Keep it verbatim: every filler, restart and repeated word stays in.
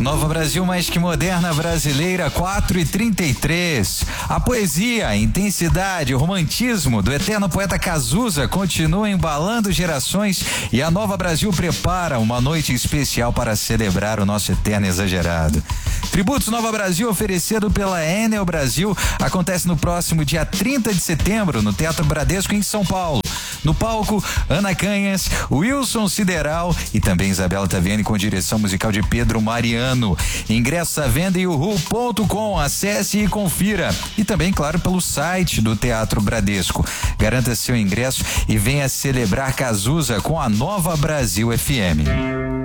Nova Brasil mais que moderna brasileira, quatro e trinta e três. A poesia, a intensidade, o romantismo do eterno poeta Cazuza continua embalando gerações e a Nova Brasil prepara uma noite especial para celebrar o nosso eterno exagerado. Tributos Nova Brasil oferecido pela Enel Brasil acontece no próximo dia trinta de setembro no Teatro Bradesco em São Paulo. No palco, Ana Canhas, Wilson Sideral e também Isabela Taviani com direção musical de Pedro Mariano. Ingressos à venda em uhu ponto com, acesse e confira. E também, claro, pelo site do Teatro Bradesco. Garanta seu ingresso e venha celebrar Cazuza com a Nova Brasil F M.